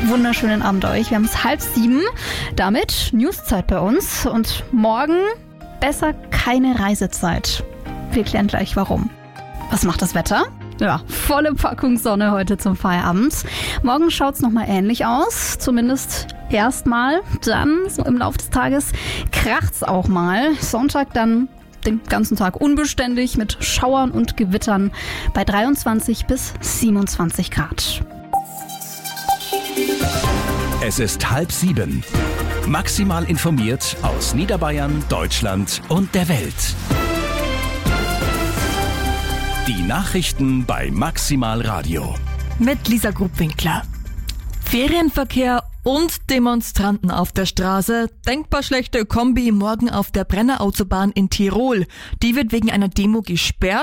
wunderschönen Abend euch. Wir haben es 6:30. Damit Newszeit bei uns. Und morgen besser keine Reisezeit. Wir klären gleich warum. Was macht das Wetter? Ja, volle Packung Sonne heute zum Feierabend. Morgen schaut es nochmal ähnlich aus. Zumindest erstmal. Dann so im Laufe des Tages kracht es auch mal. Sonntag dann den ganzen Tag unbeständig mit Schauern und Gewittern bei 23 bis 27 Grad. Es ist 6:30. Maximal informiert aus Niederbayern, Deutschland und der Welt. Die Nachrichten bei Maximal Radio. Mit Lisa Grubwinkler. Ferienverkehr und Demonstranten auf der Straße. Denkbar schlechte Kombi morgen auf der Brennerautobahn in Tirol. Die wird wegen einer Demo gesperrt.